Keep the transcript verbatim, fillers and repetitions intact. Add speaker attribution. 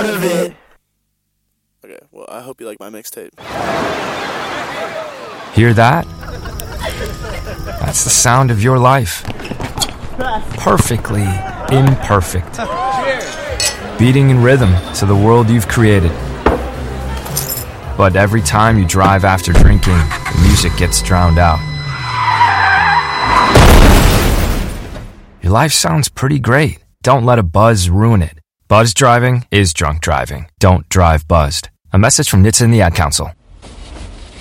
Speaker 1: of it.
Speaker 2: Okay, well, I hope you like my mixtape.
Speaker 3: Hear that? That's the sound of your life. Perfectly imperfect. Beating in rhythm to the world you've created. But every time you drive after drinking, the music gets drowned out. Your life sounds pretty great. Don't let a buzz ruin it. Buzz driving is drunk driving. Don't drive buzzed. A message from N H T S A and the Ad Council.